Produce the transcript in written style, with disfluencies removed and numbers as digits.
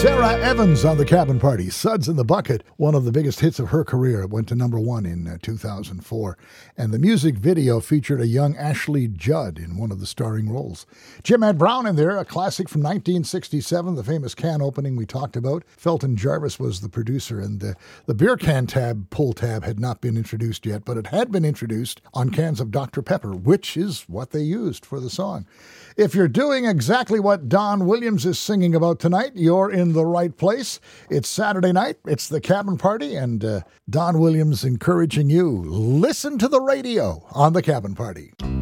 Sarah Evans on the Cabin Party. Suds in the Bucket, one of the biggest hits of her career. It went to number one in 2004. And the music video featured a young Ashley Judd in one of the starring roles. Jim had Brown in there, a classic from 1967, the famous can opening we talked about. Felton Jarvis was the producer, and the beer can pull tab had not been introduced yet, but it had been introduced on cans of Dr. Pepper, which is what they used for the song. If you're doing exactly what Don Williams is singing about tonight, you're in the right place. It's Saturday night, it's the Cabin Party, and Don Williams encouraging you, listen to the radio on the Cabin Party.